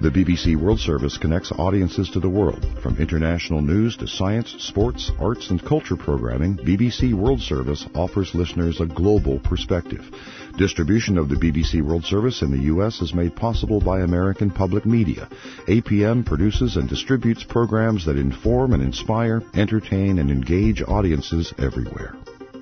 The BBC World Service connects audiences to the world. From international news to science, sports, arts, and culture programming, BBC World Service offers listeners a global perspective. Distribution of the BBC World Service in the U.S. is made possible by American Public Media. APM produces and distributes programs that inform and inspire, entertain, and engage audiences everywhere.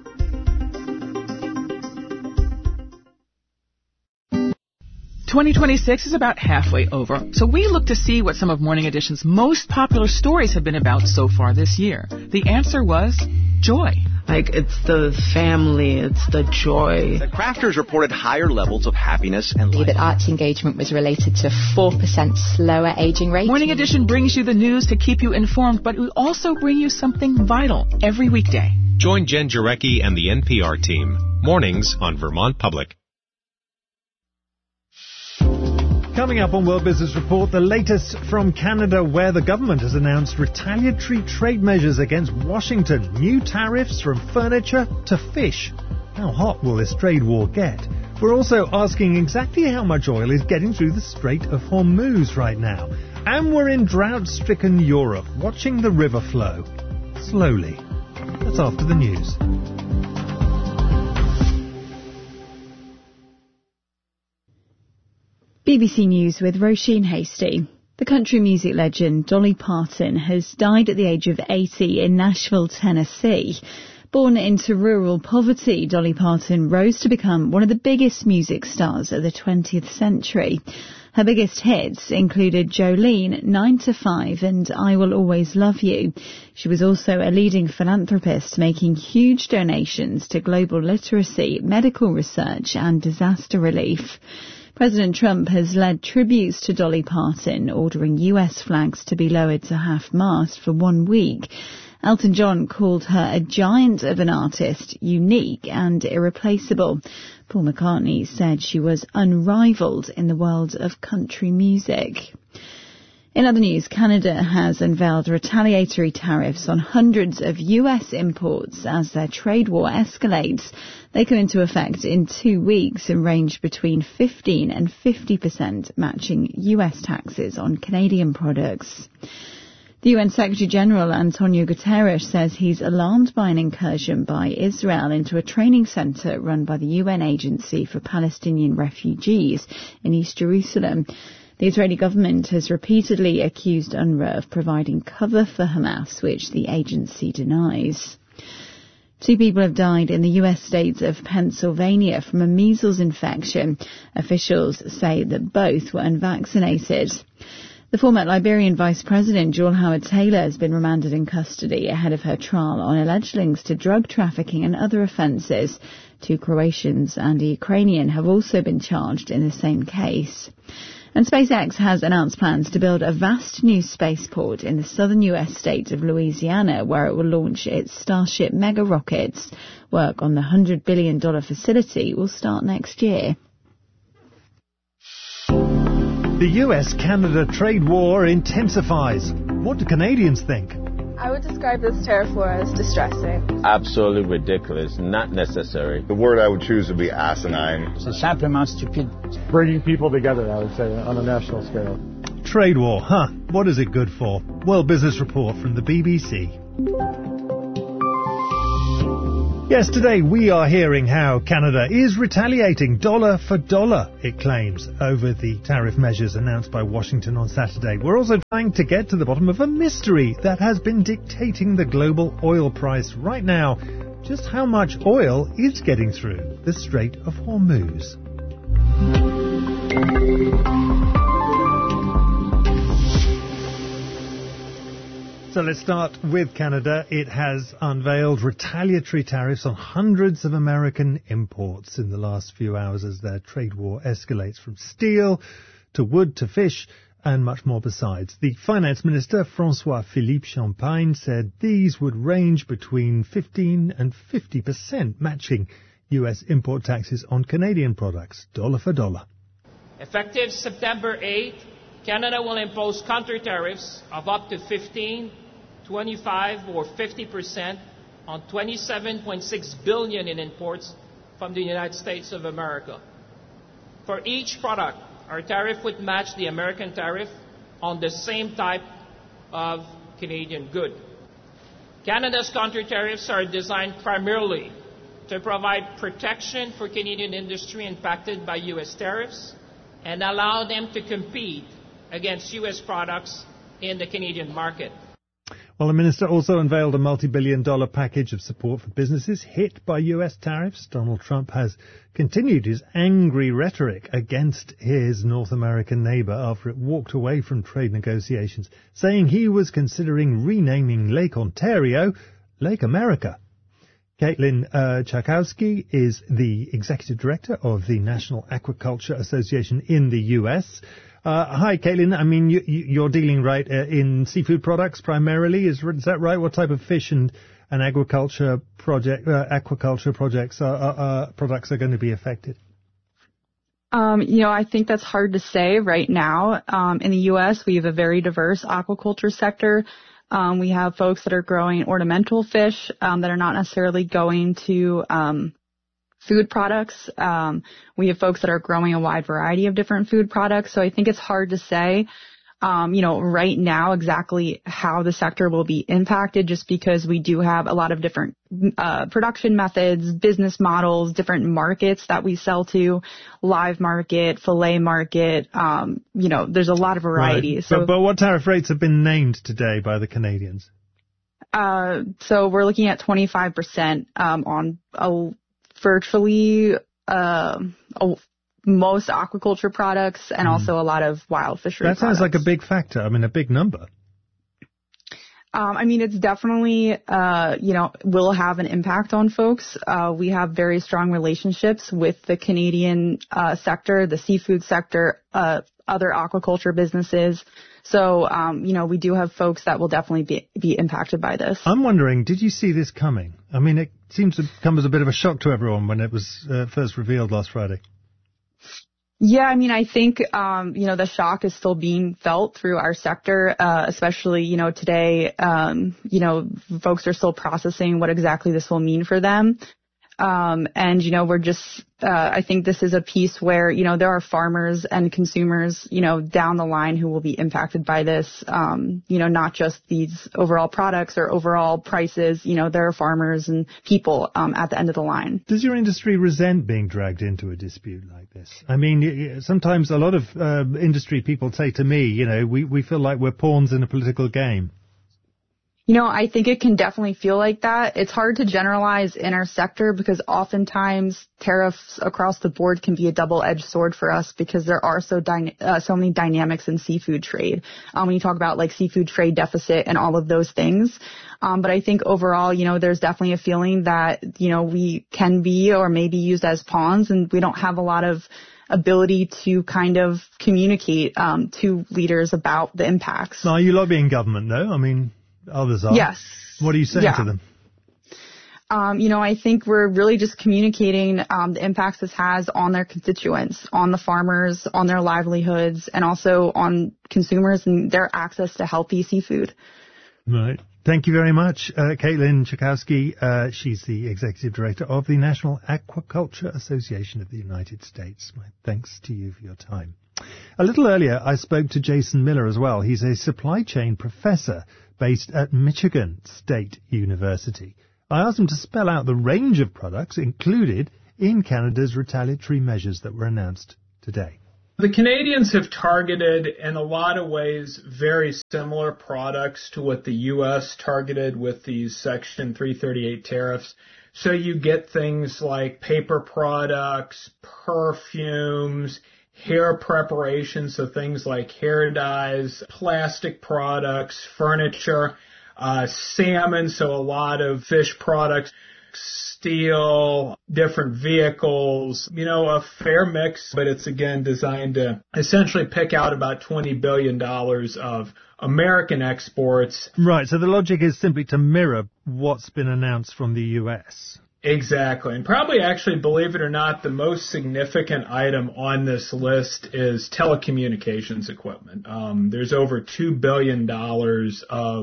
"2026 is about halfway over, so we look to see what some of Morning Edition's most popular stories have been about so far this year. The answer was joy. Like, it's the family, it's the joy. The crafters reported higher levels of happiness and life. That arts engagement was related to 4% slower aging rate. Morning Edition brings you the news to keep you informed, but we also bring you something vital every weekday. Join Jen Jarecki and the NPR team. Mornings on Vermont Public. Coming up on World Business Report, the latest from Canada, where the government has announced retaliatory trade measures against Washington. New tariffs from furniture to fish. How hot will this trade war get? We're also asking exactly how much oil is getting through the Strait of Hormuz right now. And we're in drought-stricken Europe, watching the river flow. Slowly. That's after the news. BBC News with Roisin Hasty. The country music legend Dolly Parton has died at the age of 80 in Nashville, Tennessee. Born into rural poverty, Dolly Parton rose to become one of the biggest music stars of the 20th century. Her biggest hits included Jolene, 9 to 5 and I Will Always Love You. She was also a leading philanthropist, making huge donations to global literacy, medical research and disaster relief. President Trump has led tributes to Dolly Parton, ordering US flags to be lowered to half-mast for 1 week. Elton John called her a giant of an artist, unique and irreplaceable. Paul McCartney said she was unrivaled in the world of country music. In other news, Canada has unveiled retaliatory tariffs on hundreds of US imports as their trade war escalates. They come into effect in 2 weeks and range between 15 and 50%, matching US taxes on Canadian products. The UN Secretary-General Antonio Guterres says he's alarmed by an incursion by Israel into a training centre run by the UN Agency for Palestinian Refugees in East Jerusalem. The Israeli government has repeatedly accused UNRWA of providing cover for Hamas, which the agency denies. 2 people have died in the US state of Pennsylvania from a measles infection. Officials say that both were unvaccinated. The former Liberian Vice President, Joel Howard Taylor, has been remanded in custody ahead of her trial on alleged links to drug trafficking and other offences. 2 Croatians and a Ukrainian have also been charged in the same case. And SpaceX has announced plans to build a vast new spaceport in the southern US state of Louisiana, where it will launch its Starship mega rockets. Work on the $100 billion facility will start next year. The US-Canada trade war intensifies. What do Canadians think? I would describe this tariff war as distressing. Absolutely ridiculous, not necessary. The word I would choose would be asinine. C'est simplement stupide. Bringing people together, I would say, on a national scale. Trade war, huh? What is it good for? World Business Report from the BBC. Yes, today we are hearing how Canada is retaliating dollar for dollar, it claims, over the tariff measures announced by Washington on Saturday. We're also trying to get to the bottom of a mystery that has been dictating the global oil price right now. Just how much oil is getting through the Strait of Hormuz? So let's start with Canada. It has unveiled retaliatory tariffs on hundreds of American imports in the last few hours as their trade war escalates, from steel to wood to fish and much more besides. The Finance Minister, François-Philippe Champagne, said these would range between 15 and 50%, matching US import taxes on Canadian products, dollar for dollar. Effective September 8th, Canada will impose counter-tariffs of up to 15, 25 or 50% on $27.6 billion in imports from the United States of America. For each product our tariff would match the American tariff on the same type of Canadian good. Canada's counter-tariffs are designed primarily to provide protection for Canadian industry impacted by U.S. tariffs and allow them to compete against U.S. products in the Canadian market. Well, the minister also unveiled a multi-billion-dollar package of support for businesses hit by U.S. tariffs. Donald Trump has continued his angry rhetoric against his North American neighbour after it walked away from trade negotiations, saying he was considering renaming Lake Ontario Lake America. Caitlin Tchaikovsky is the executive director of the National Aquaculture Association in the U.S. Hi, Caitlin. I mean, you're dealing in seafood products primarily. Is that right? What type of fish and aquaculture products are going to be affected? I think that's hard to say right now. In the U.S., we have a very diverse aquaculture sector. We have folks that are growing ornamental fish that are not necessarily going to food products. We have folks that are growing a wide variety of different food products. So I think it's hard to say, right now exactly how the sector will be impacted, just because we do have a lot of different production methods, business models, different markets that we sell to, live market, fillet market. There's a lot of variety. Right. So, but what tariff rates have been named today by the Canadians? So we're looking at 25% on virtually most aquaculture products and also a lot of wild fishery products. That sounds like a big factor. I mean, a big number. It's definitely, will have an impact on folks. We have very strong relationships with the Canadian sector, the seafood sector, other aquaculture businesses. So, we do have folks that will definitely be impacted by this. I'm wondering, did you see this coming? I mean, it seems to come as a bit of a shock to everyone when it was first revealed last Friday. Yeah, I think, the shock is still being felt through our sector, especially, today, folks are still processing what exactly this will mean for them. We're just, I think this is a piece where, there are farmers and consumers, down the line who will be impacted by this, not just these overall products or overall prices. There are farmers and people, at the end of the line. Does your industry resent being dragged into a dispute like this? I mean, sometimes a lot of, industry people say to me, we feel like we're pawns in a political game. I think it can definitely feel like that. It's hard to generalize in our sector because oftentimes tariffs across the board can be a double-edged sword for us because there are so many dynamics in seafood trade. When you talk about like seafood trade deficit and all of those things. But I think overall, there's definitely a feeling that, we can be or may be used as pawns and we don't have a lot of ability to kind of communicate to leaders about the impacts. Are you lobbying government though? I mean, others are. Yes. What are you saying to them? I think we're really just communicating the impacts this has on their constituents, on the farmers, on their livelihoods, and also on consumers and their access to healthy seafood. Right. Thank you very much, Caitlin Tchaikovsky. She's the Executive Director of the National Aquaculture Association of the United States. My thanks to you for your time. A little earlier, I spoke to Jason Miller as well. He's a supply chain professor based at Michigan State University. I asked him to spell out the range of products included in Canada's retaliatory measures that were announced today. The Canadians have targeted, in a lot of ways, very similar products to what the U.S. targeted with these Section 338 tariffs. So you get things like paper products, perfumes, hair preparation, so things like hair dyes, plastic products, furniture, salmon, so a lot of fish products, steel, different vehicles, a fair mix, but it's again designed to essentially pick out about $20 billion of American exports. Right, so the logic is simply to mirror what's been announced from the U.S. Exactly. And probably actually, believe it or not, the most significant item on this list is telecommunications equipment. There's over $2 billion of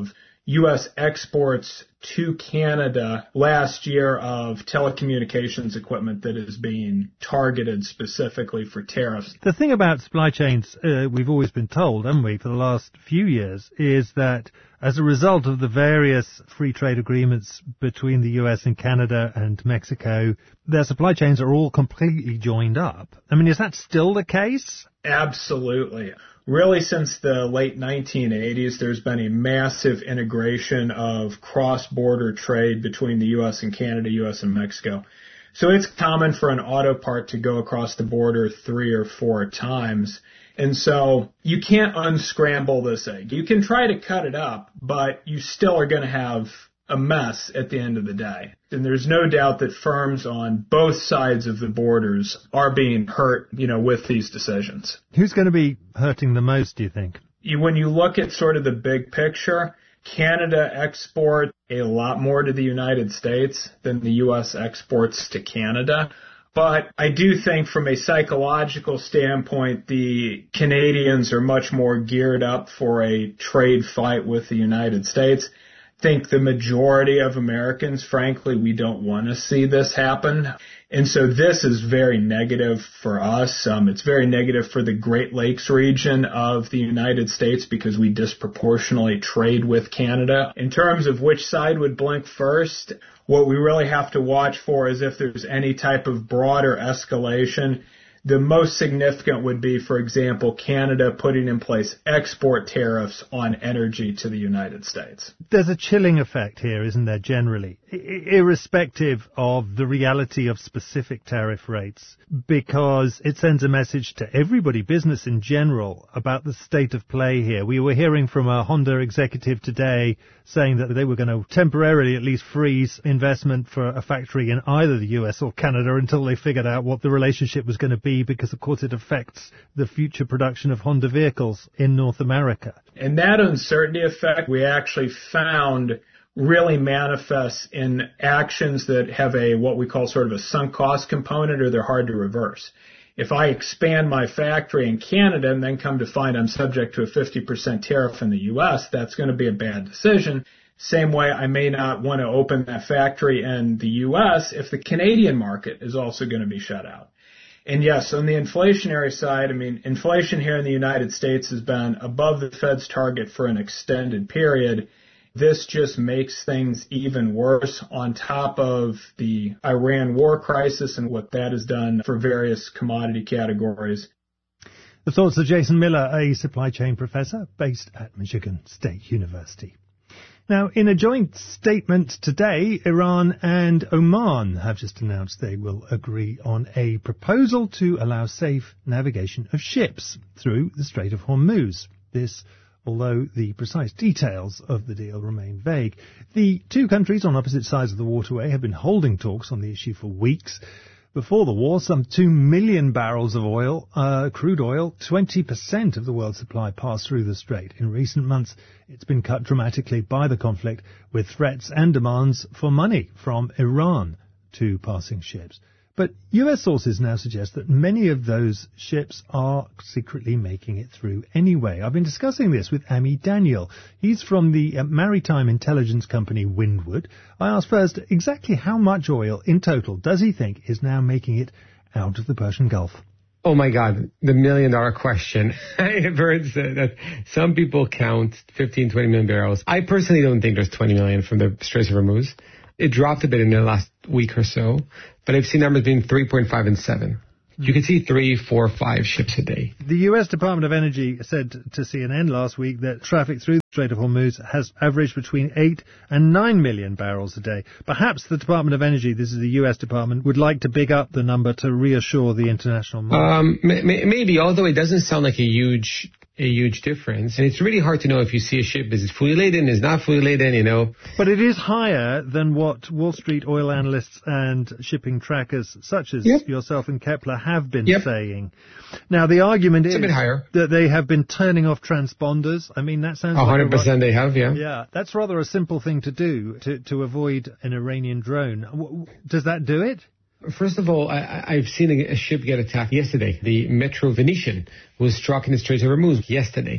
U.S. exports to Canada last year of telecommunications equipment that is being targeted specifically for tariffs. The thing about supply chains, we've always been told, haven't we, for the last few years, is that as a result of the various free trade agreements between the US and Canada and Mexico, their supply chains are all completely joined up. I mean, is that still the case? Absolutely. Really, since the late 1980s, there's been a massive integration of cross-border trade between the U.S. and Canada, U.S. and Mexico. So it's common for an auto part to go across the border 3 or 4 times. And so you can't unscramble this egg. You can try to cut it up, but you still are going to have a mess at the end of the day. And there's no doubt that firms on both sides of the borders are being hurt, with these decisions. Who's going to be hurting the most, do you think? When you look at sort of the big picture, Canada exports a lot more to the United States than the U.S. exports to Canada. But I do think from a psychological standpoint, the Canadians are much more geared up for a trade fight with the United States. I think the majority of Americans, frankly, we don't want to see this happen. And so this is very negative for us. It's very negative for the Great Lakes region of the United States because we disproportionately trade with Canada. In terms of which side would blink first, what we really have to watch for is if there's any type of broader escalation. The most significant would be, for example, Canada putting in place export tariffs on energy to the United States. There's a chilling effect here, isn't there, generally, irrespective of the reality of specific tariff rates, because it sends a message to everybody, business in general, about the state of play here. We were hearing from a Honda executive today saying that they were going to temporarily at least freeze investment for a factory in either the US or Canada until they figured out what the relationship was going to be, because of course it affects the future production of Honda vehicles in North America. And that uncertainty effect we actually found really manifests in actions that have what we call sort of a sunk cost component, or they're hard to reverse. If I expand my factory in Canada and then come to find I'm subject to a 50% tariff in the U.S., that's going to be a bad decision. Same way, I may not want to open that factory in the U.S. if the Canadian market is also going to be shut out. And yes, on the inflationary side, inflation here in the United States has been above the Fed's target for an extended period. This just makes things even worse on top of the Iran war crisis and what that has done for various commodity categories. The thoughts of Jason Miller, a supply chain professor based at Michigan State University. Now, in a joint statement today, Iran and Oman have just announced they will agree on a proposal to allow safe navigation of ships through the Strait of Hormuz. This, although the precise details of the deal remain vague. The two countries on opposite sides of the waterway have been holding talks on the issue for weeks. Before the war, some 2 million barrels of oil, crude oil, 20% of the world's supply passed through the strait. In recent months, it's been cut dramatically by the conflict, with threats and demands for money from Iran to passing ships. But US sources now suggest that many of those ships are secretly making it through anyway. I've been discussing this with Ami Daniel. He's from the maritime intelligence company Windward. I asked first exactly how much oil in total does he think is now making it out of the Persian Gulf. Oh my God, the $1 million question. I have heard that some people count 15, 20 million barrels. I personally don't think there's 20 million from the Strait of Hormuz. It dropped a bit in the last week or so, but I've seen numbers being 3.5 and 7. You can see 3, 4, 5 ships a day. The U.S. Department of Energy said to CNN last week that traffic through the Strait of Hormuz has averaged between 8 and 9 million barrels a day. Perhaps the Department of Energy, this is the U.S. Department, would like to big up the number to reassure the international market. Maybe, although it doesn't sound like a huge difference. And it's really hard to know if you see a ship, is it fully laden, is not fully laden, But it is higher than what Wall Street oil analysts and shipping trackers such as yourself and Kepler have been saying. Now, the argument is a bit higher. That they have been turning off transponders. That sounds 100% they have, yeah. Yeah, that's rather a simple thing to do to avoid an Iranian drone. Does that do it? First of all, I've seen a ship get attacked yesterday. The Metro Venetian was struck in the Strait of Hormuz yesterday.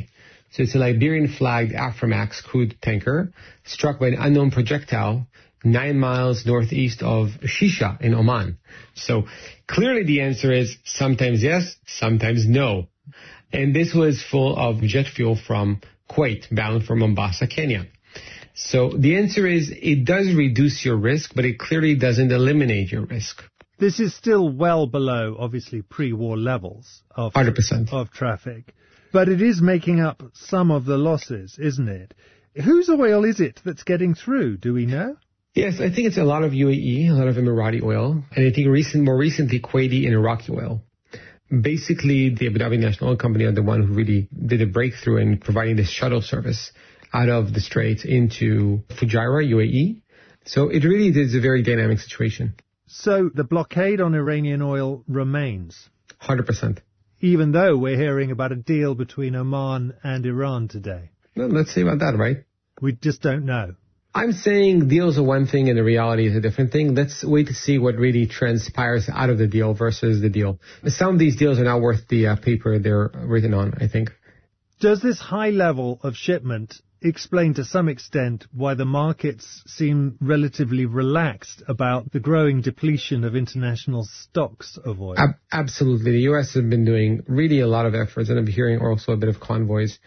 So it's a Liberian-flagged Aframax crude tanker struck by an unknown projectile 9 miles northeast of Shisha in Oman. So clearly the answer is sometimes yes, sometimes no. And this was full of jet fuel from Kuwait, bound for Mombasa, Kenya. So the answer is it does reduce your risk, but it clearly doesn't eliminate your risk. This is still well below, obviously, pre-war levels of 100% of traffic. But it is making up some of the losses, isn't it? Whose oil is it that's getting through? Do we know? Yes, I think it's a lot of UAE, a lot of Emirati oil, and I think more recently Kuwaiti and Iraqi oil. Basically, the Abu Dhabi National Oil Company are the one who really did a breakthrough in providing this shuttle service out of the Straits into Fujairah, UAE. So it really is a very dynamic situation. So the blockade on Iranian oil remains? 100%. Even though we're hearing about a deal between Oman and Iran today? Well, let's see about that, right? We just don't know. I'm saying deals are one thing and the reality is a different thing. Let's wait to see what really transpires out of the deal versus the deal. Some of these deals are not worth the paper they're written on, I think. Does this high level of shipment explain to some extent why the markets seem relatively relaxed about the growing depletion of international stocks of oil? Absolutely. The U.S. has been doing really a lot of efforts, and I'm hearing also a bit of convoys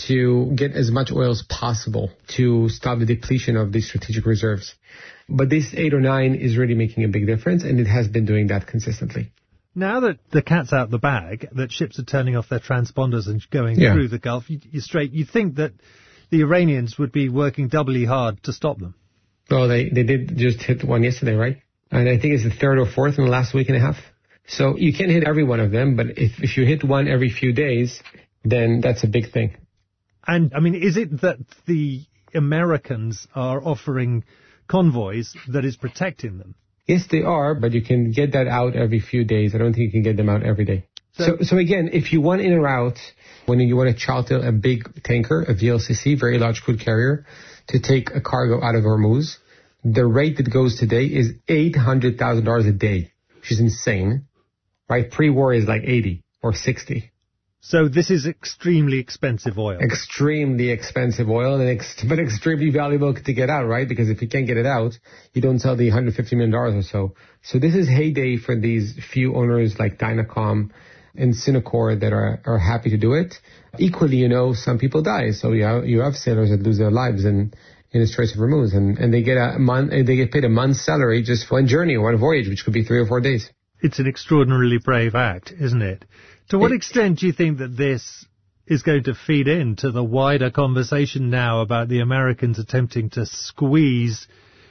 to get as much oil as possible to stop the depletion of these strategic reserves. But this 8 or 9 is really making a big difference, and it has been doing that consistently. Now that the cat's out the bag, that ships are turning off their transponders and going through the Gulf, you think that the Iranians would be working doubly hard to stop them? Well, they did just hit one yesterday, right? And I think it's the third or fourth in the last week and a half. So you can't hit every one of them, but if you hit one every few days, then that's a big thing. And, I mean, is it that the Americans are offering convoys that is protecting them? Yes, they are, but you can get that out every few days. I don't think you can get them out every day. So again, if you want in or out, when you want to charter a big tanker, a VLCC, very large crude carrier, to take a cargo out of Hormuz, the rate that goes today is $800,000 a day, which is insane, right? Pre-war is like 80 or 60. So this is extremely expensive oil. Extremely expensive oil, but extremely valuable to get out, right? Because if you can't get it out, you don't sell the $150 million or so. So this is heyday for these few owners like Dynacom and Synacor that are happy to do it. Equally, some people die. So you have sailors that lose their lives in the Straits of Hormuz, and they get paid a month's salary just for one journey, one voyage, which could be 3 or 4 days. It's an extraordinarily brave act, isn't it? To what extent do you think that this is going to feed into the wider conversation now about the Americans attempting to squeeze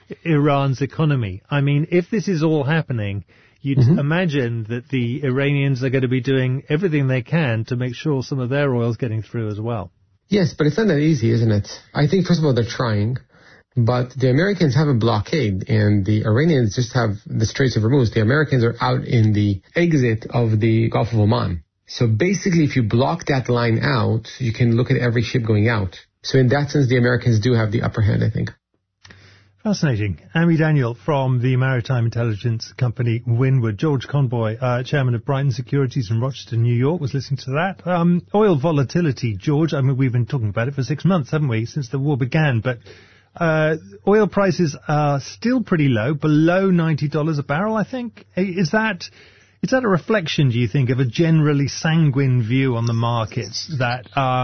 Iran's economy? I mean, if this is all happening, you'd imagine that the Iranians are going to be doing everything they can to make sure some of their oil's getting through as well. Yes, but it's not that easy, isn't it? I think, first of all, they're trying. But the Americans have a blockade, and the Iranians just have the Straits of Hormuz. The Americans are out in the exit of the Gulf of Oman. So basically, if you block that line out, you can look at every ship going out. So in that sense, the Americans do have the upper hand, I think. Fascinating. Amy Daniel from the maritime intelligence company Windward. George Conboy, chairman of Brighton Securities in Rochester, New York, was listening to that. Oil volatility, George. I mean, we've been talking about it for 6 months, haven't we, since the war began. But oil prices are still pretty low, below $90 a barrel, I think. Is that a reflection, do you think, of a generally sanguine view on the markets that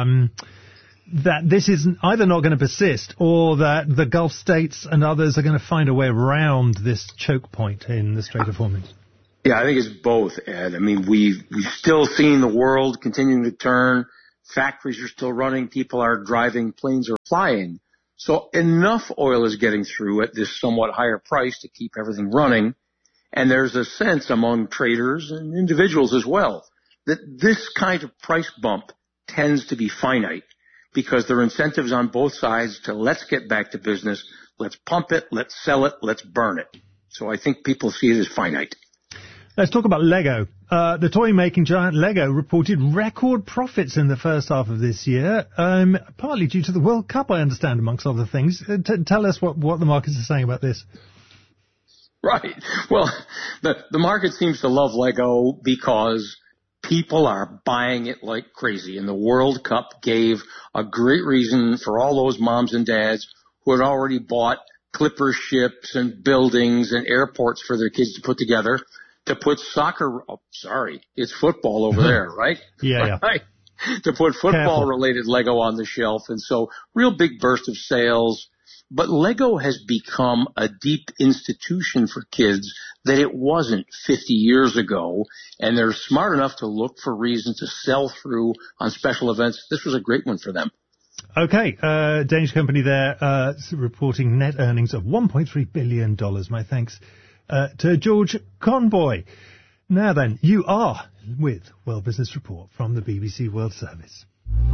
this is either not going to persist or that the Gulf states and others are going to find a way around this choke point in the Strait of Hormuz? Yeah, I think it's both, Ed. I mean, we've still seen the world continuing to turn. Factories are still running. People are driving. Planes are flying. So enough oil is getting through at this somewhat higher price to keep everything running. And there's a sense among traders and individuals as well that this kind of price bump tends to be finite because there are incentives on both sides to let's get back to business, let's pump it, let's sell it, let's burn it. So I think people see it as finite. Let's talk about Lego. The toy-making giant Lego reported record profits in the first half of this year, partly due to the World Cup, I understand, amongst other things. Tell us what the markets are saying about this. Right. Well, the market seems to love Lego because People are buying it like crazy, and the World Cup gave a great reason for all those moms and dads who had already bought clipper ships and buildings and airports for their kids to put together to put it's football over there, right? Yeah. Right. To put football-related Lego on the shelf, and so real big burst of sales. But Lego has become a deep institution for kids that it wasn't 50 years ago, and they're smart enough to look for reasons to sell through on special events. This was a great one for them. Okay, Danish company there reporting net earnings of $1.3 billion. My thanks to George Conboy. Now then, you are with World Business Report from the BBC World Service.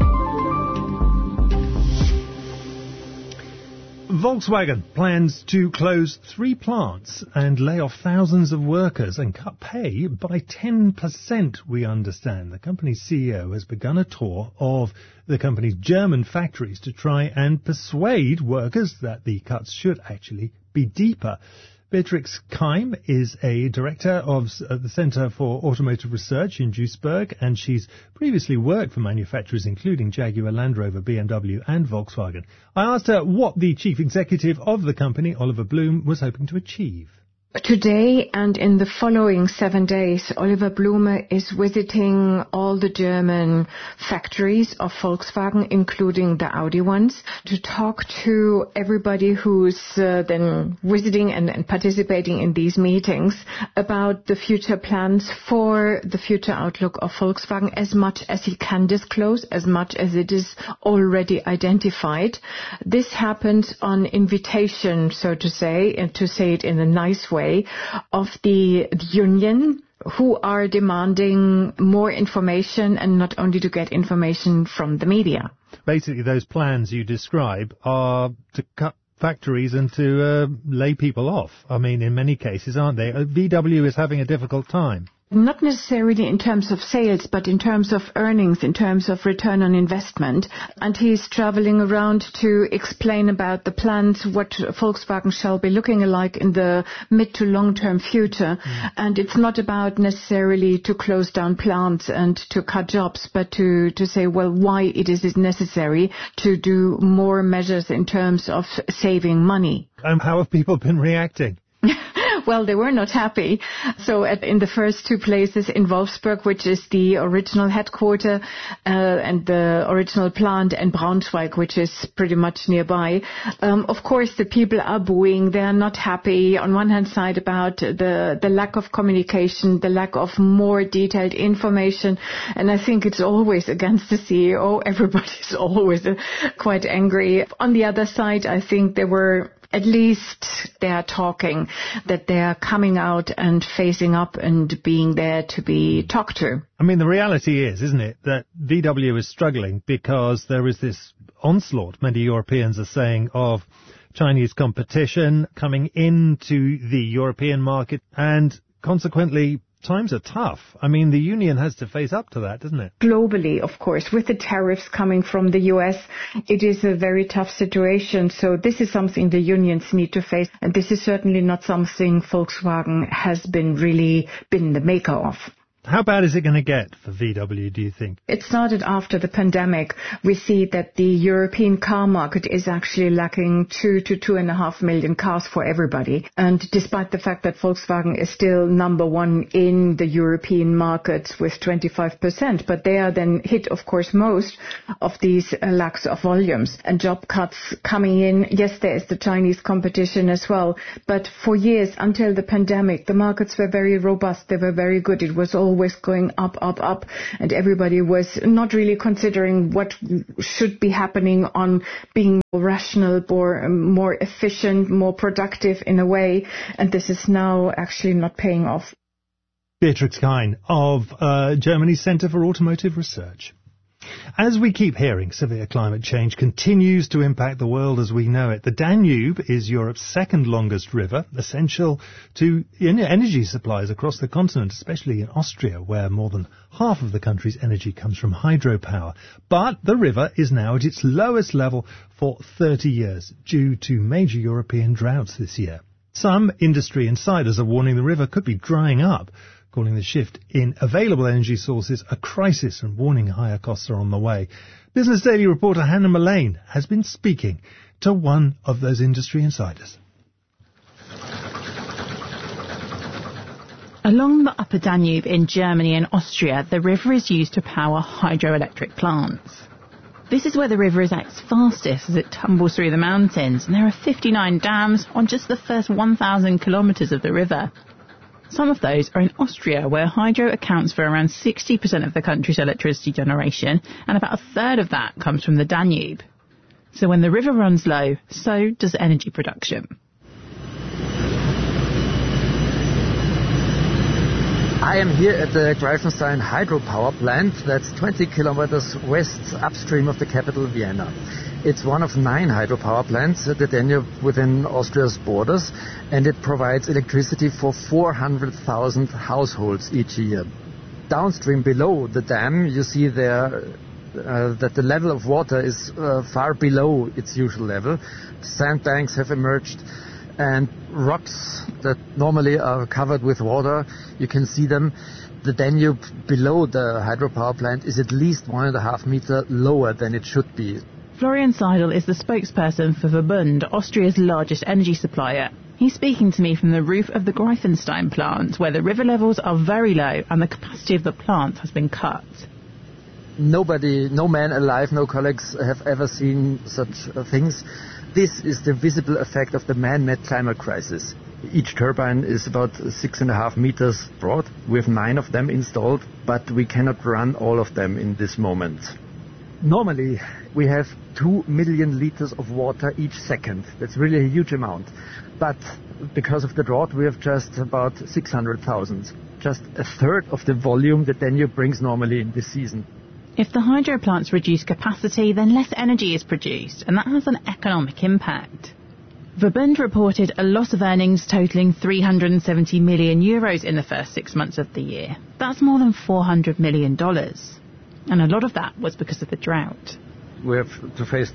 Volkswagen plans to close 3 plants and lay off thousands of workers and cut pay by 10%, we understand. The company's CEO has begun a tour of the company's German factories to try and persuade workers that the cuts should actually be deeper. Beatrix Keim is a director of the Centre for Automotive Research in Duisburg, and she's previously worked for manufacturers including Jaguar, Land Rover, BMW and Volkswagen. I asked her what the chief executive of the company, Oliver Blume, was hoping to achieve. Today and in the following 7 days, Oliver Blume is visiting all the German factories of Volkswagen, including the Audi ones, to talk to everybody who's then visiting and participating in these meetings about the future plans for the future outlook of Volkswagen, as much as he can disclose, as much as it is already identified. This happens on invitation, so to say, and to say it in a nice way, of the union, who are demanding more information, and not only to get information from the media. Basically, those plans you describe are to cut factories and to lay people off. I mean, in many cases, aren't they? VW is having a difficult time. Not necessarily in terms of sales, but in terms of earnings, in terms of return on investment. And he's traveling around to explain about the plans, what Volkswagen shall be looking like in the mid to long-term future. And it's not about necessarily to close down plants and to cut jobs, but to say, well, why it is necessary to do more measures in terms of saving money. And how have people been reacting? Well, they were not happy. So in the first 2 places, in Wolfsburg, which is the original headquarter, and the original plant, and Braunschweig, which is pretty much nearby, of course the people are booing. They are not happy on one hand side about the lack of communication, the lack of more detailed information, and I think it's always against the CEO. Everybody's always quite angry. On the other side, I think at least they are talking, that they are coming out and facing up and being there to be talked to. I mean, the reality is, isn't it, that VW is struggling because there is this onslaught, many Europeans are saying, of Chinese competition coming into the European market, and consequently times are tough. I mean, the union has to face up to that, doesn't it? Globally, of course, with the tariffs coming from the US, it is a very tough situation. So this is something the unions need to face. And this is certainly not something Volkswagen has been the maker of. How bad is it going to get for VW, do you think? It started after the pandemic. We see that the European car market is actually lacking 2 to 2.5 million cars for everybody. And despite the fact that Volkswagen is still number 1 in the European markets with 25%, but they are then hit, of course, most of these lacks of volumes and job cuts coming in. Yes, there is the Chinese competition as well. But for years, until the pandemic, the markets were very robust. They were very good. It was always going up, and everybody was not really considering what should be happening on being more rational, more efficient, more productive in a way, and this is now actually not paying off. Beatrix Keim of Germany's Centre for Automotive Research. As we keep hearing, severe climate change continues to impact the world as we know it. The Danube is Europe's second longest river, essential to energy supplies across the continent, especially in Austria, where more than half of the country's energy comes from hydropower. But the river is now at its lowest level for 30 years, due to major European droughts this year. Some industry insiders are warning the river could be drying up. calling the shift in available energy sources a crisis and warning higher costs are on the way. Business Daily reporter Hannah Mullane has been speaking to one of those industry insiders. Along the Upper Danube in Germany and Austria, the river is used to power hydroelectric plants. This is where the river is at its fastest as it tumbles through the mountains, and there are 59 dams on just the first 1,000 kilometres of the river. Some of those are in Austria, where hydro accounts for around 60% of the country's electricity generation, and about a third of that comes from the Danube. So when the river runs low, so does energy production. I am here at the Greifenstein hydropower plant that's 20 kilometers west upstream of the capital Vienna. It's one of 9 hydropower plants at the Danube within Austria's borders, and it provides electricity for 400,000 households each year. Downstream below the dam, you see there that the level of water is far below its usual level. Sandbanks have emerged, and rocks that normally are covered with water, you can see them. The Danube below the hydropower plant is at least 1.5 meters lower than it should be. Florian Seidel is the spokesperson for Verbund, Austria's largest energy supplier. He's speaking to me from the roof of the Greifenstein plant, where the river levels are very low and the capacity of the plant has been cut. Nobody, no man alive, no colleagues have ever seen such things. This is the visible effect of the man-made climate crisis. Each turbine is about 6.5 meters broad. We have 9 of them installed, but we cannot run all of them in this moment. Normally, we have 2 million liters of water each second. That's really a huge amount. But because of the drought, we have just about 600,000. Just a third of the volume that Danube brings normally in this season. If the hydro plants reduce capacity, then less energy is produced, and that has an economic impact. Verbund reported a loss of earnings totalling €370 million in the first 6 months of the year. That's more than $400 million. And a lot of that was because of the drought. We have to face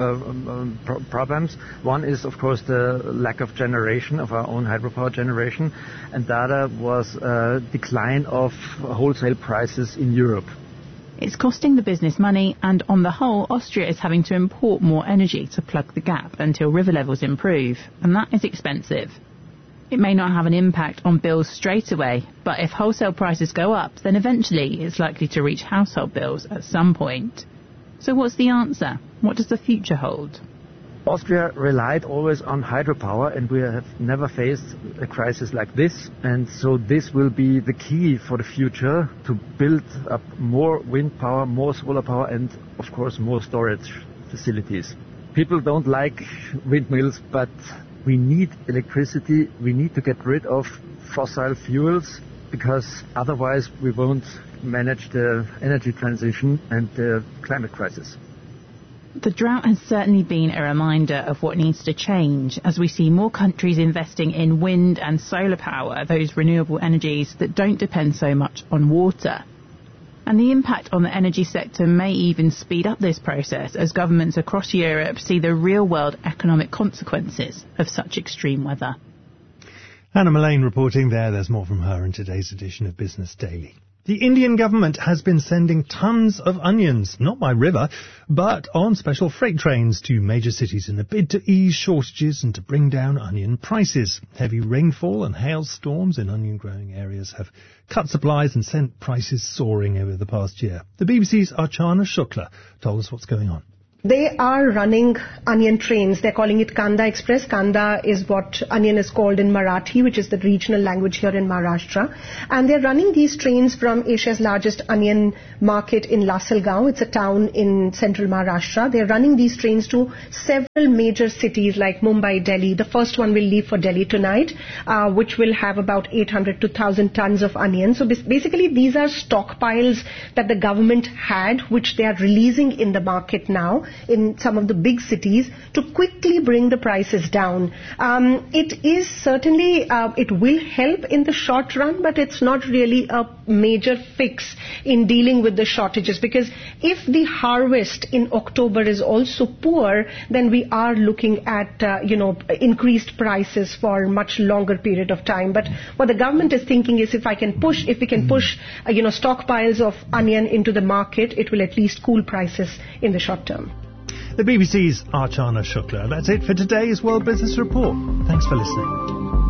2 problems. One is, of course, the lack of generation, of our own hydropower generation, and the other was a decline of wholesale prices in Europe. It's costing the business money, and on the whole, Austria is having to import more energy to plug the gap until river levels improve, and that is expensive. It may not have an impact on bills straight away, but if wholesale prices go up, then eventually it's likely to reach household bills at some point. So what's the answer? What does the future hold? Austria relied always on hydropower, and we have never faced a crisis like this. And so this will be the key for the future, to build up more wind power, more solar power, and of course more storage facilities. People don't like windmills, but we need electricity. We need to get rid of fossil fuels, because otherwise we won't manage the energy transition and the climate crisis. The drought has certainly been a reminder of what needs to change as we see more countries investing in wind and solar power, those renewable energies that don't depend so much on water. And the impact on the energy sector may even speed up this process as governments across Europe see the real-world economic consequences of such extreme weather. Hannah Mullane reporting there. There's more from her in today's edition of Business Daily. The Indian government has been sending tons of onions, not by river, but on special freight trains to major cities in a bid to ease shortages and to bring down onion prices. Heavy rainfall and hailstorms in onion-growing areas have cut supplies and sent prices soaring over the past year. The BBC's Archana Shukla told us what's going on. They are running onion trains. They're calling it Kanda Express. Kanda is what onion is called in Marathi, which is the regional language here in Maharashtra. And they're running these trains from Asia's largest onion market in Lasalgaon. It's a town in central Maharashtra. They're running these trains to several major cities like Mumbai, Delhi. The first one will leave for Delhi tonight, which will have about 800 to 1,000 tons of onions. So basically, these are stockpiles that the government had, which they are releasing in the market now. in some of the big cities to quickly bring the prices down. It is certainly, it will help in the short run, but it's not really a major fix in dealing with the shortages, because if the harvest in October is also poor, then we are looking at, increased prices for a much longer period of time. But what the government is thinking is if we can push stockpiles of onion into the market, it will at least cool prices in the short term. The BBC's Archana Shukla. That's it for today's World Business Report. Thanks for listening.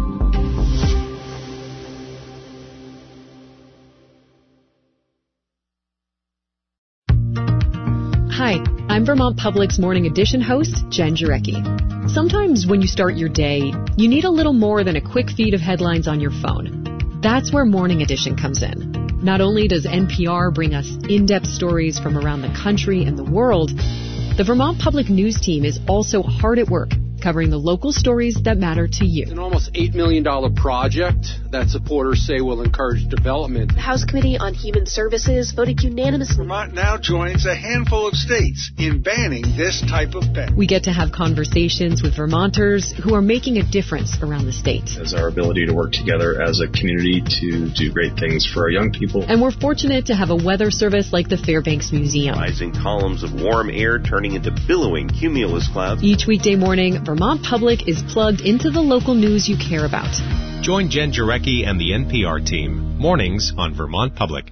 Hi, I'm Vermont Public's Morning Edition host, Jen Jarecki. Sometimes when you start your day, you need a little more than a quick feed of headlines on your phone. That's where Morning Edition comes in. Not only does NPR bring us in-depth stories from around the country and the world, the Vermont Public News team is also hard at work covering the local stories that matter to you. It's an almost $8 million project that supporters say will encourage development. The House Committee on Human Services voted unanimously. Vermont now joins a handful of states in banning this type of pet. We get to have conversations with Vermonters who are making a difference around the state. It's our ability to work together as a community to do great things for our young people. And we're fortunate to have a weather service like the Fairbanks Museum. Rising columns of warm air turning into billowing cumulus clouds. Each weekday morning, Vermont Public is plugged into the local news you care about. Join Jen Jarecki and the NPR team, mornings on Vermont Public.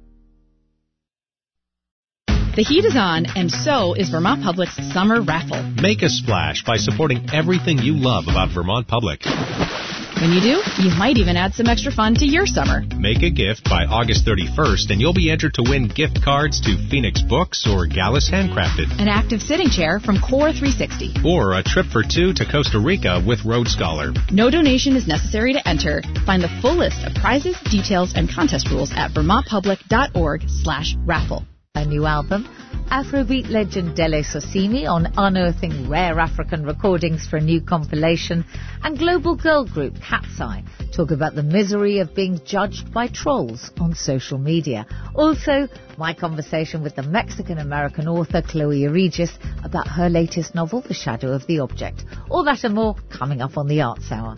The heat is on, and so is Vermont Public's summer raffle. Make a splash by supporting everything you love about Vermont Public. When you do, you might even add some extra fun to your summer. Make a gift by August 31st, and you'll be entered to win gift cards to Phoenix Books or Gallus Handcrafted. An active sitting chair from Core 360. Or a trip for two to Costa Rica with Road Scholar. No donation is necessary to enter. Find the full list of prizes, details, and contest rules at vermontpublic.org/raffle. A new album, Afrobeat legend Dele Sosimi on unearthing rare African recordings for a new compilation, and global girl group Cat's Eye talk about the misery of being judged by trolls on social media. Also, my conversation with the Mexican-American author Chloe Regis about her latest novel, The Shadow of the Object. All that and more coming up on the Arts Hour.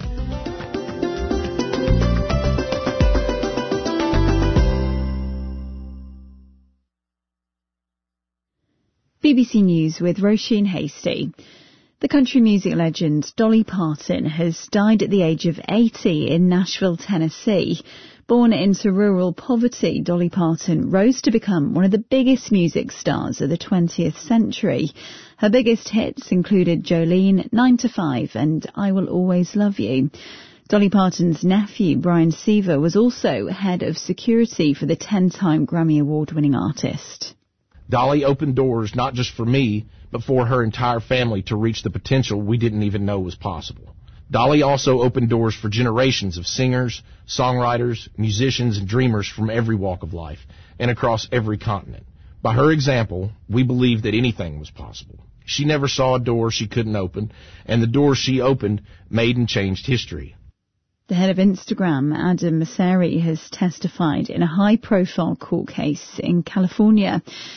BBC News with Roisin Hasty. The country music legend Dolly Parton has died at the age of 80 in Nashville, Tennessee. Born into rural poverty, Dolly Parton rose to become one of the biggest music stars of the 20th century. Her biggest hits included Jolene, 9 to 5 and I Will Always Love You. Dolly Parton's nephew, Brian Seaver, was also head of security for the 10-time Grammy Award-winning artist. Dolly opened doors not just for me, but for her entire family to reach the potential we didn't even know was possible. Dolly also opened doors for generations of singers, songwriters, musicians, and dreamers from every walk of life and across every continent. By her example, we believed that anything was possible. She never saw a door she couldn't open, and the doors she opened made and changed history. The head of Instagram, Adam Mosseri, has testified in a high-profile court case in California.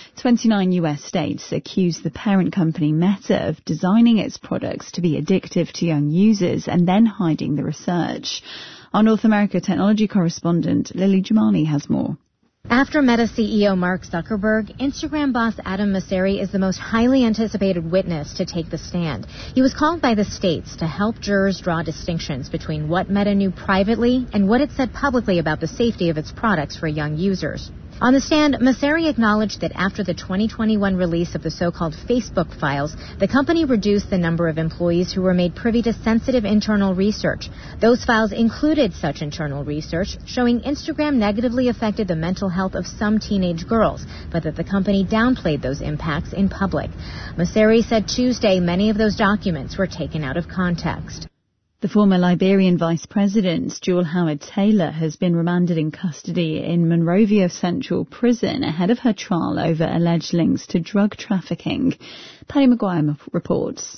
29 US states accuse the parent company Meta of designing its products to be addictive to young users and then hiding the research. Our North America technology correspondent Lily Jamali has more. After Meta CEO Mark Zuckerberg, Instagram boss Adam Mosseri is the most highly anticipated witness to take the stand. He was called by the states to help jurors draw distinctions between what Meta knew privately and what it said publicly about the safety of its products for young users. On the stand, Mosseri acknowledged that after the 2021 release of the so-called Facebook files, the company reduced the number of employees who were made privy to sensitive internal research. Those files included such internal research showing Instagram negatively affected the mental health of some teenage girls, but that the company downplayed those impacts in public. Mosseri said Tuesday many of those documents were taken out of context. The former Liberian Vice President, Jewel Howard Taylor, has been remanded in custody in Monrovia Central Prison ahead of her trial over alleged links to drug trafficking. Paddy Maguire reports.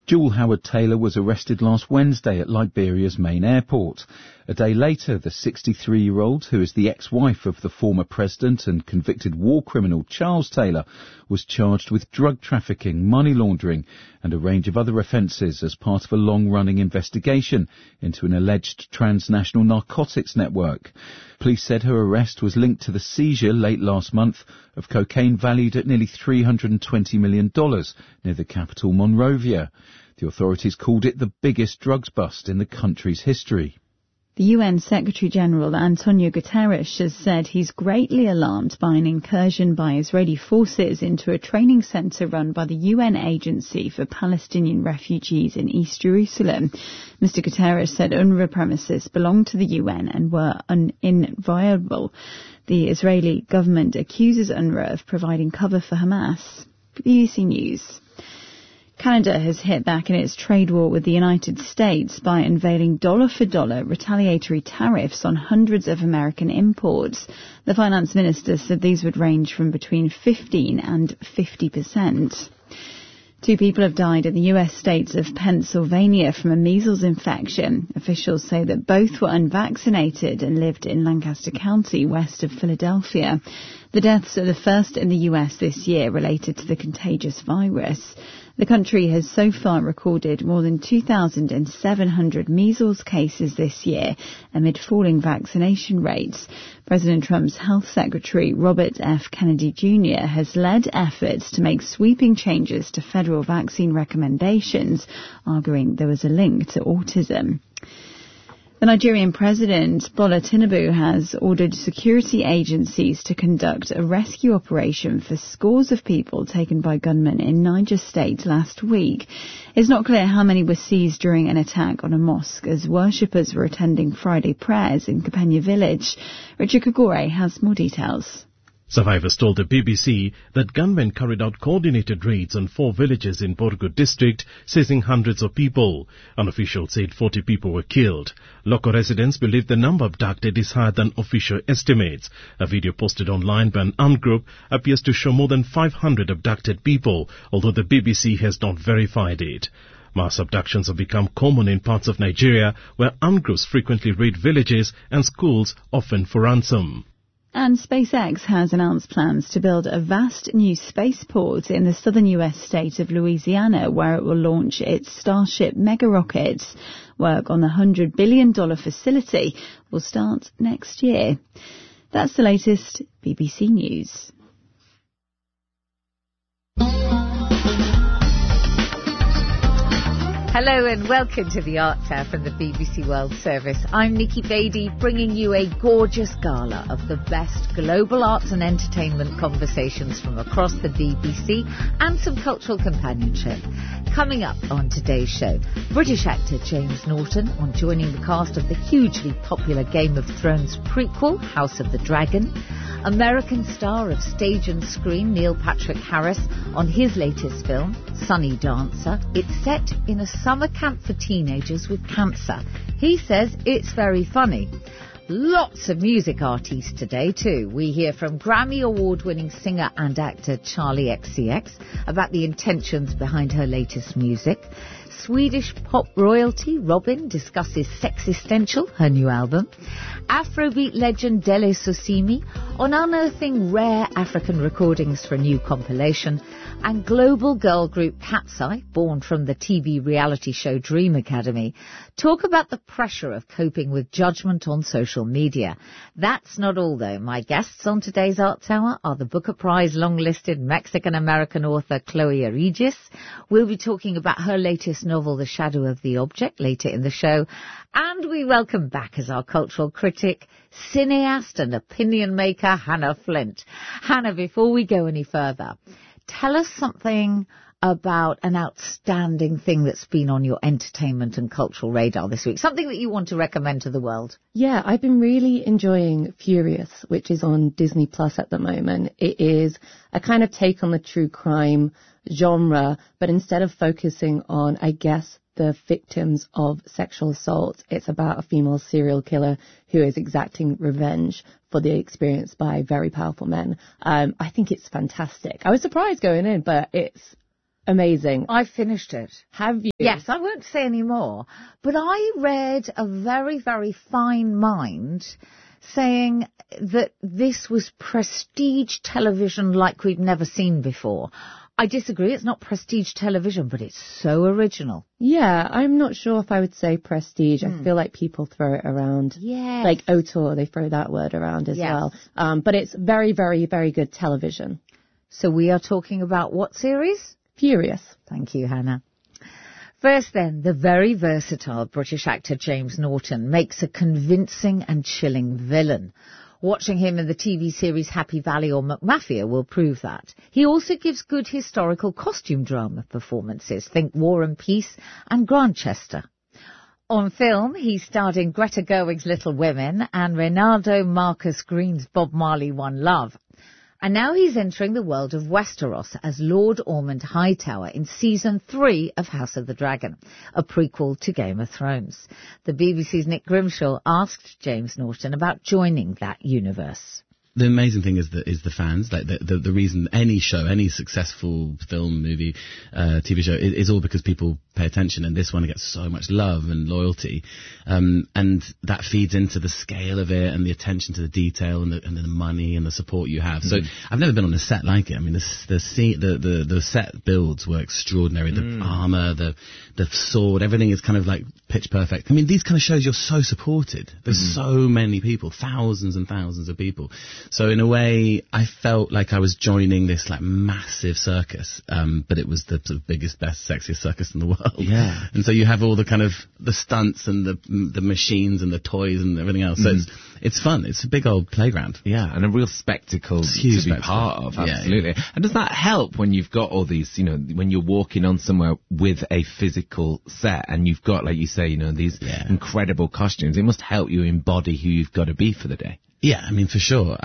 Jewel Howard-Taylor was arrested last Wednesday at Liberia's main airport. A day later, the 63-year-old, who is the ex-wife of the former president and convicted war criminal Charles Taylor, was charged with drug trafficking, money laundering and a range of other offences as part of a long-running investigation into an alleged transnational narcotics network. Police said her arrest was linked to the seizure late last month of cocaine valued at nearly $320 million near the capital Monrovia. The authorities called it the biggest drugs bust in the country's history. The UN Secretary-General Antonio Guterres has said he's greatly alarmed by an incursion by Israeli forces into a training centre run by the UN Agency for Palestinian Refugees in East Jerusalem. Mr Guterres said UNRWA premises belong to the UN and were inviolable. The Israeli government accuses UNRWA of providing cover for Hamas. BBC News. Canada has hit back in its trade war with the United States by unveiling dollar-for-dollar retaliatory tariffs on hundreds of American imports. The finance minister said these would range from between 15 and 50%. 2 people have died in the US states of Pennsylvania from a measles infection. Officials say that both were unvaccinated and lived in Lancaster County, west of Philadelphia. The deaths are the first in the US this year related to the contagious virus. The country has so far recorded more than 2,700 measles cases this year amid falling vaccination rates. President Trump's health secretary, Robert F. Kennedy Jr., has led efforts to make sweeping changes to federal vaccine recommendations, arguing there was a link to autism. The Nigerian president, Bola Tinubu, has ordered security agencies to conduct a rescue operation for scores of people taken by gunmen in Niger State last week. It's not clear how many were seized during an attack on a mosque as worshippers were attending Friday prayers in Kapenya village. Richard Kagore has more details. Survivors told the BBC that gunmen carried out coordinated raids on 4 villages in Borgu district, seizing hundreds of people. An official said 40 people were killed. Local residents believe the number abducted is higher than official estimates. A video posted online by an armed group appears to show more than 500 abducted people, although the BBC has not verified it. Mass abductions have become common in parts of Nigeria, where armed groups frequently raid villages and schools, often for ransom. And SpaceX has announced plans to build a vast new spaceport in the southern US state of Louisiana, where it will launch its Starship mega rockets. Work on the $100 billion facility will start next year. That's the latest BBC News. Hello and welcome to the Art Hour from the BBC World Service. I'm Nikki Beattie, bringing you a gorgeous gala of the best global arts and entertainment conversations from across the BBC and some cultural companionship. Coming up on today's show, British actor James Norton on joining the cast of the hugely popular Game of Thrones prequel, House of the Dragon. American star of stage and screen Neil Patrick Harris on his latest film, Sunny Dancer. It's set in a summer camp for teenagers with cancer. He says it's very funny. Lots of music artists today too. We hear from Grammy Award-winning singer and actor Charli XCX about the intentions behind her latest music. Swedish pop royalty Robyn discusses Sexistential, her new album. Afrobeat legend Dele Sosimi on unearthing rare African recordings for a new compilation. And global girl group Cat's Eye, born from the TV reality show Dream Academy, talk about the pressure of coping with judgment on social media. That's not all, though. My guests on today's Arts Hour are the Booker Prize long-listed Mexican-American author Chloe Aregis. We'll be talking about her latest novel, The Shadow of the Object, later in the show. And we welcome back as our cultural critic, cineast and opinion maker Hannah Flint. Hannah, before we go any further, tell us something about an outstanding thing that's been on your entertainment and cultural radar this week, something that you want to recommend to the world. Yeah, I've been really enjoying Furious, which is on Disney Plus at the moment. It is a kind of take on the true crime genre, but instead of focusing on, I guess, the victims of sexual assault, it's about a female serial killer who is exacting revenge for the experience by very powerful men. I think it's fantastic. I was surprised going in, but it's amazing. I finished it. Have you? Yes, I won't say any more. But I read a very, very fine mind saying that this was prestige television like we've never seen before. I disagree. It's not prestige television, but it's so original. Yeah, I'm not sure if I would say prestige. I feel like people throw it around. Yes. Like auteur, they throw that word around as well. But it's very, very, very good television. So we are talking about what series? Furious. Thank you, Hannah. First then, the very versatile British actor James Norton makes a convincing and chilling villain. Watching him in the TV series Happy Valley or McMafia will prove that. He also gives good historical costume drama performances. Think War and Peace and Grantchester. On film, he starred in Greta Gerwig's Little Women and Reynaldo Marcus Green's Bob Marley One Love. And now he's entering the world of Westeros as Lord Ormond Hightower in Season 3 of House of the Dragon, a prequel to Game of Thrones. The BBC's Nick Grimshaw asked James Norton about joining that universe. The amazing thing is the fans. Like the reason any show, any successful film, movie, TV show is all because people pay attention, and this one gets so much love and loyalty, and that feeds into the scale of it and the attention to the detail and the money and the support you have. So I've never been on a set like it. I mean, the set builds were extraordinary. The armor, the sword, everything is kind of like pitch perfect. I mean, these kind of shows, you're so supported. There's so many people, thousands and thousands of people. So in a way, I felt like I was joining this like massive circus, but it was the sort of biggest, best, sexiest circus in the world. Yeah. And so you have all the kind of the stunts and the machines and the toys and everything else. So it's fun. It's a big old playground. Yeah, and a real spectacle to be part of. Absolutely. Yeah. And does that help when you've got all these, when you're walking on somewhere with a physical set and you've got, like you say, these incredible costumes? It must help you embody who you've got to be for the day. Yeah, I mean, for sure.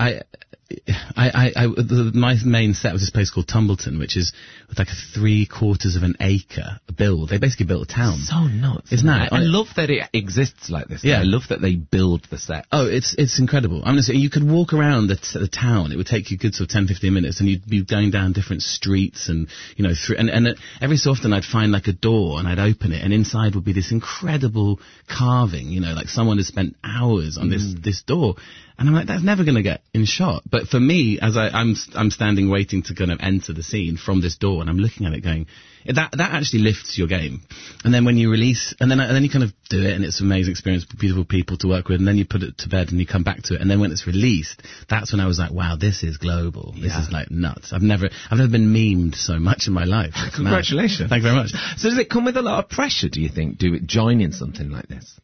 My main set was this place called Tumbleton, which is with like a 3/4 of an acre build. They basically built a town. So nuts. Isn't that? I love that it exists like this. Yeah. I love that they build the set. Oh, it's incredible. I'm gonna say, you could walk around the town. It would take you a good sort of 10-15 minutes, and you'd be going down different streets and, through, and every so often I'd find like a door and I'd open it, and inside would be this incredible carving, like someone has spent hours on this door. And I'm like, that's never going to get in shot. But for me, as I'm standing waiting to kind of enter the scene from this door, and I'm looking at it going, that actually lifts your game. And then when you release, and then you kind of do it, and it's an amazing experience, beautiful people to work with, and then you put it to bed and you come back to it, and then when it's released, that's when I was like, wow, this is global. This is like nuts. I've never been memed so much in my life. Congratulations. Thank you very much. So does it come with a lot of pressure, do you think, joining something like this?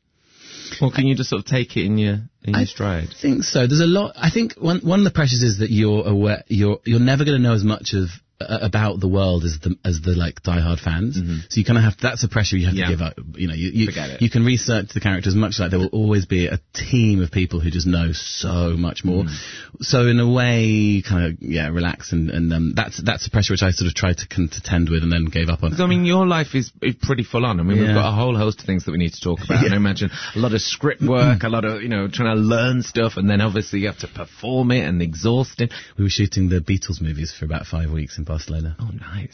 Or can you just sort of take it in your stride? I think so. There's a lot. I think one of the pressures is that you're aware you're never going to know as much about the world as the like diehard fans. So you kind of have that's a pressure you have to give up. You can research the characters much like there will always be a team of people who just know so much more. So in a way, kind of relax and that's the pressure which I sort of tried to contend with and then gave up on. I mean, your life is pretty full on. I mean, we've got a whole host of things that we need to talk about. And I imagine a lot of script work, a lot of trying to learn stuff, and then obviously you have to perform it and exhausting. We were shooting the Beatles movies for about 5 weeks in Barcelona. Oh, nice.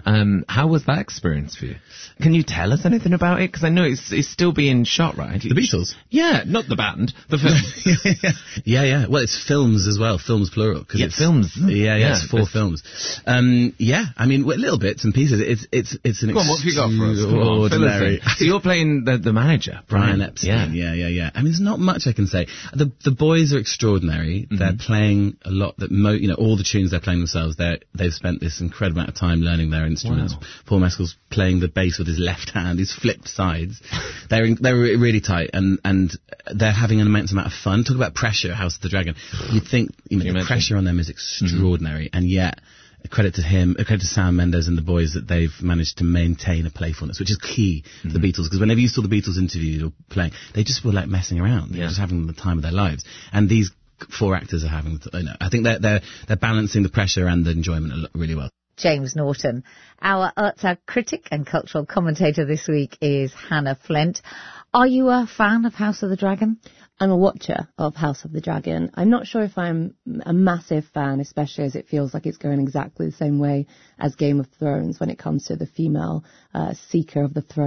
How was that experience for you? Can you tell us anything about it? Because I know it's still being shot, right? The Beatles? Yeah, not the band, the film. Yeah. Well, it's films as well, films plural. It's films. Yeah, it's 4 films. I mean, little bits and pieces. It's an Go on, what have you got for us? Extraordinary. So you're playing the manager, Brian Epstein. Yeah. I mean, there's not much I can say. The boys are extraordinary. They're playing a lot. All the tunes they're playing themselves. They've spent this incredible amount of time learning their instruments. Wow. Paul Mescal's playing the bass with his left hand. He's flipped sides. They're really tight, and they're having an immense amount of fun. Talk about pressure, House of the Dragon. You'd think the pressure on them is extraordinary, and yet a credit to Sam Mendes and the boys that they've managed to maintain a playfulness, which is key for the Beatles. Because whenever you saw the Beatles interviewed or playing, they just were like messing around. They were just having the time of their lives, and these 4 actors are having. I think they're balancing the pressure and the enjoyment really well. James Norton. Our critic and cultural commentator this week is Hannah Flint. Are you a fan of House of the Dragon? I'm a watcher of House of the Dragon. I'm not sure if I'm a massive fan, especially as it feels like it's going exactly the same way as Game of Thrones when it comes to the female seeker of the throne.